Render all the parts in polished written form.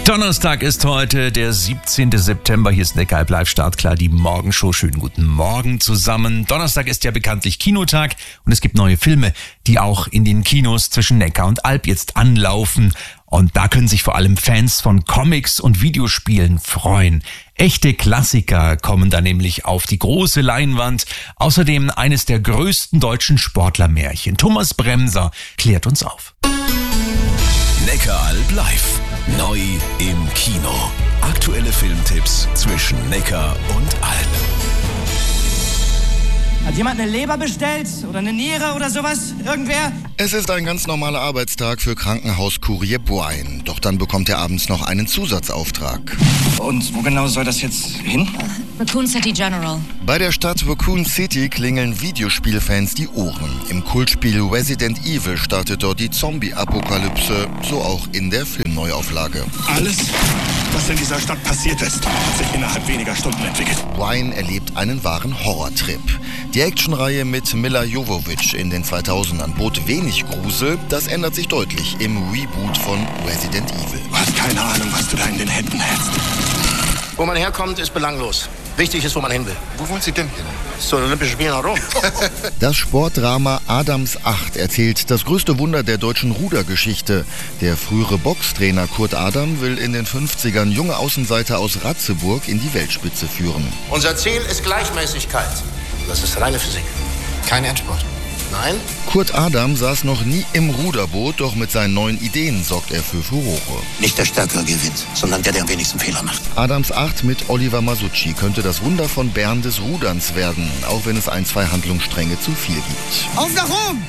Donnerstag ist heute der 17. September. Hier ist Neckaralb live startklar, die Morgenshow. Schönen guten Morgen zusammen. Donnerstag ist ja bekanntlich Kinotag und es gibt neue Filme, die auch in den Kinos zwischen Neckar und Alb jetzt anlaufen. Und da können sich vor allem Fans von Comics und Videospielen freuen. Echte Klassiker kommen da nämlich auf die große Leinwand. Außerdem eines der größten deutschen Sportlermärchen. Thomas Bremser klärt uns auf. Neckaralb live. Neu im Kino. Aktuelle Filmtipps zwischen Neckar und Alb. Hat jemand eine Leber bestellt? Oder eine Niere oder sowas? Irgendwer? Es ist ein ganz normaler Arbeitstag für Krankenhauskurier Boein. Doch dann bekommt er abends noch einen Zusatzauftrag. Und wo genau soll das jetzt hin? Raccoon City General. Bei der Stadt Raccoon City klingeln Videospielfans die Ohren. Im Kultspiel Resident Evil startet dort die Zombie-Apokalypse, so auch in der Filmneuauflage. Alles, was in dieser Stadt passiert ist, hat sich innerhalb weniger Stunden entwickelt. Boein erlebt einen wahren Horrortrip. Die Actionreihe mit Milla Jovovich in den 2000ern bot wenig Grusel. Das ändert sich deutlich im Reboot von Resident Evil. Du hast keine Ahnung, was du da in den Händen hältst. Wo man herkommt, ist belanglos. Wichtig ist, wo man hin will. Wo wollen Sie denn hin? Zu den Olympischen Spielen nach Rom. Das Sportdrama Adams 8 erzählt das größte Wunder der deutschen Rudergeschichte. Der frühere Boxtrainer Kurt Adam will in den 50ern junge Außenseiter aus Ratzeburg in die Weltspitze führen. Unser Ziel ist Gleichmäßigkeit. Das ist reine Physik. Kein Endspurt. Nein? Kurt Adam saß noch nie im Ruderboot, doch mit seinen neuen Ideen sorgt er für Furore. Nicht der Stärkere gewinnt, sondern der am wenigsten Fehler macht. Adams 8 mit Oliver Masucci könnte das Wunder von Bern des Ruderns werden, auch wenn es 1-2 Handlungsstränge zu viel gibt. Auf nach Rom!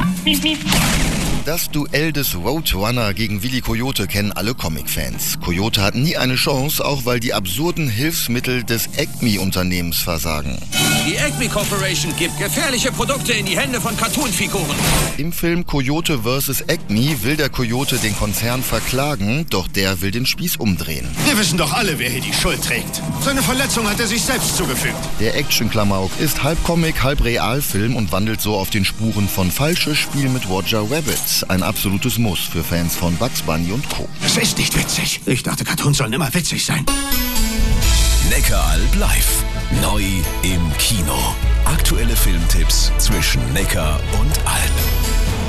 Das Duell des Roadrunner gegen Willi Coyote kennen alle Comic-Fans. Coyote hat nie eine Chance, auch weil die absurden Hilfsmittel des Acme-Unternehmens versagen. Die Acme Corporation gibt gefährliche Produkte in die Hände von Cartoon-Figuren. Im Film Coyote vs. Acme will der Coyote den Konzern verklagen, doch der will den Spieß umdrehen. Wir wissen doch alle, wer hier die Schuld trägt. Seine Verletzung hat er sich selbst zugefügt. Der Action-Klamauk ist halb Comic, halb Realfilm und wandelt so auf den Spuren von Falsches Spiel mit Roger Rabbit. Ein absolutes Muss für Fans von Bugs Bunny und Co. Das ist nicht witzig. Ich dachte, Cartoons sollen immer witzig sein. Neckaralb live. Neu im Kino. Aktuelle Filmtipps zwischen Neckar und Alb.